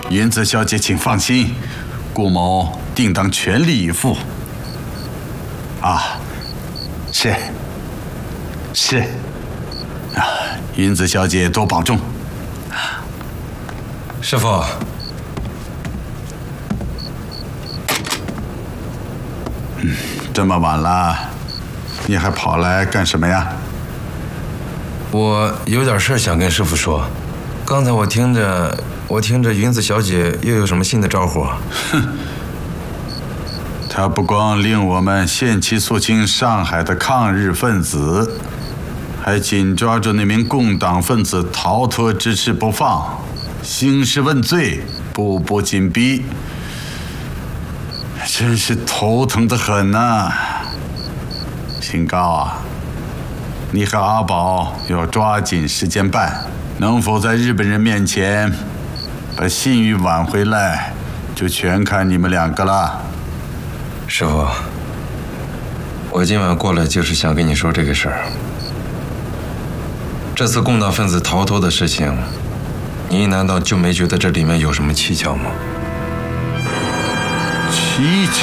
云子小姐，请放心，顾某定当全力以赴。啊，是，啊，云子小姐多保重。 师傅， 这么晚了，你还跑来干什么呀？ 我有点事想跟师傅说。刚才我听着云子小姐又有什么新的招呼？ 哼，她不光令我们限期肃清上海的抗日分子，还紧抓住那名共党分子逃脱之事不放，兴师问罪，步步紧逼，真是头疼得很呐！新高啊，你和阿宝要抓紧时间办，能否在日本人面前把信誉挽回来，就全看你们两个了。 师傅，我今晚过来就是想跟你说这个事儿。这次共党分子逃脱的事情，你难道就没觉得这里面有什么蹊跷吗？ 蹊跷？